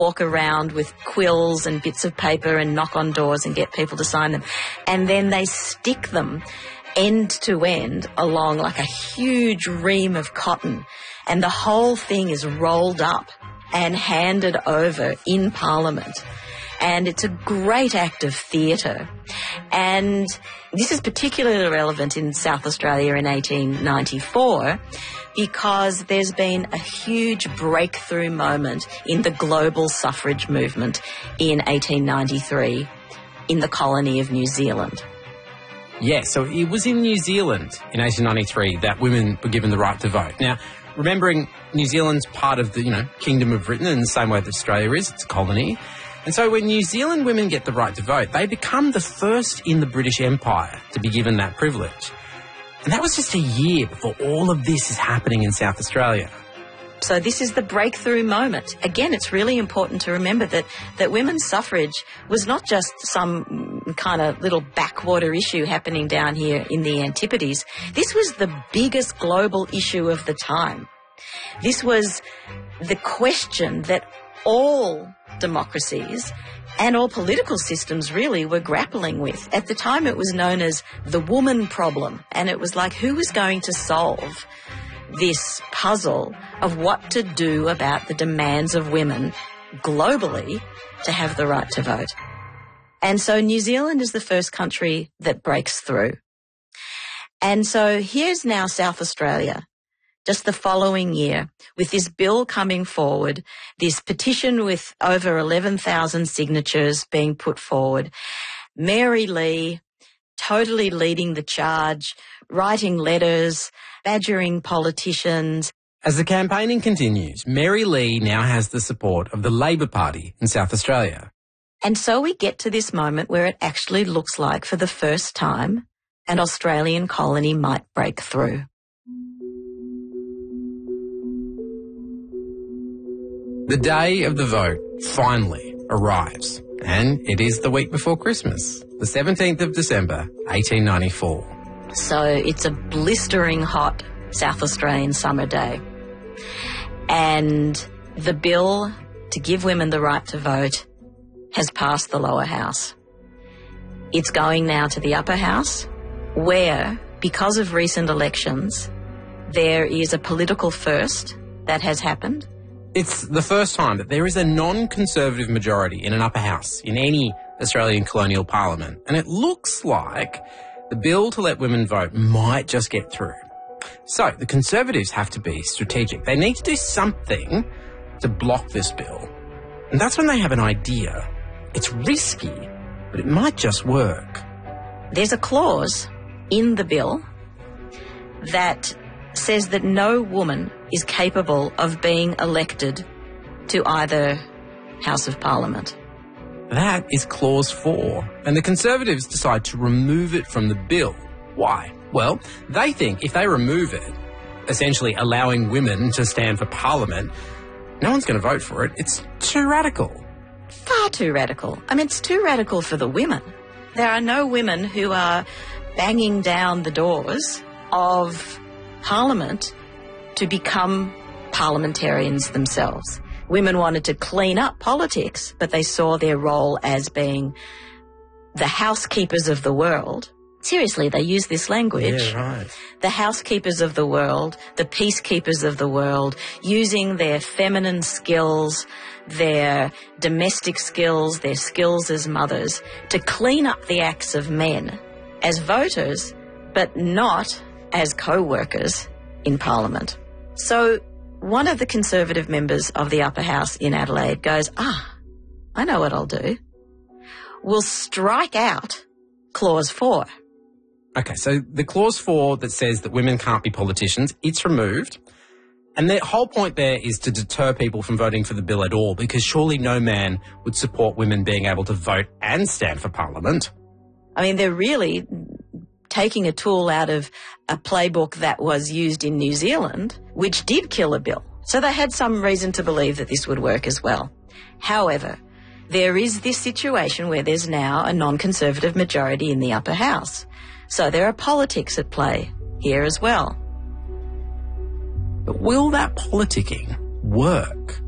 walk around with quills and bits of paper and knock on doors and get people to sign them. And then they stick them end to end along like a huge ream of cotton. And the whole thing is rolled up and handed over in Parliament. And it's a great act of theatre. And this is particularly relevant in South Australia in 1894 because there's been a huge breakthrough moment in the global suffrage movement in 1893 in the colony of New Zealand. Yeah, so it was in New Zealand in 1893 that women were given the right to vote. Now, remembering New Zealand's part of the, Kingdom of Britain in the same way that Australia is, it's a colony. And so when New Zealand women get the right to vote, they become the first in the British Empire to be given that privilege. And that was just a year before all of this is happening in South Australia. So this is the breakthrough moment. Again, it's really important to remember that women's suffrage was not just some kind of little backwater issue happening down here in the Antipodes. This was the biggest global issue of the time. This was the question that all democracies and all political systems really were grappling with. At the time, it was known as the woman problem, and it was like, who was going to solve this puzzle of what to do about the demands of women globally to have the right to vote? And so New Zealand is the first country that breaks through. And so here's now South Australia, just the following year, with this bill coming forward, this petition with over 11,000 signatures being put forward, Mary Lee totally leading the charge, writing letters, badgering politicians. As the campaigning continues, Mary Lee now has the support of the Labor Party in South Australia. And so we get to this moment where it actually looks like, for the first time, an Australian colony might break through. The day of the vote finally arrives, and it is the week before Christmas, the 17th of December, 1894. So it's a blistering hot South Australian summer day. And the bill to give women the right to vote has passed the lower house. It's going now to the upper house, where, because of recent elections, there is a political first that has happened. It's the first time that there is a non-conservative majority in an upper house in any Australian colonial parliament. And it looks like the bill to let women vote might just get through. So the Conservatives have to be strategic. They need to do something to block this bill. And that's when they have an idea. It's risky, but it might just work. There's a clause in the bill that says that no woman is capable of being elected to either House of Parliament. That is Clause 4, and the Conservatives decide to remove it from the bill. Why? Well, they think if they remove it, essentially allowing women to stand for Parliament, no one's going to vote for it. It's too radical. Far too radical. I mean, it's too radical for the women. There are no women who are banging down the doors of Parliament to become parliamentarians themselves. Women wanted to clean up politics, but they saw their role as being the housekeepers of the world. Seriously, they use this language. Yeah, right. The housekeepers of the world, the peacekeepers of the world, using their feminine skills, their domestic skills, their skills as mothers, to clean up the acts of men as voters, but not as co-workers in Parliament. So one of the Conservative members of the upper house in Adelaide goes, I know what I'll do. We'll strike out Clause 4. Okay, so the Clause 4 that says that women can't be politicians, it's removed. And the whole point there is to deter people from voting for the bill at all, because surely no man would support women being able to vote and stand for Parliament. I mean, they're really taking a tool out of a playbook that was used in New Zealand, which did kill a bill. So they had some reason to believe that this would work as well. However, there is this situation where there's now a non-conservative majority in the upper house. So there are politics at play here as well. But will that politicking work?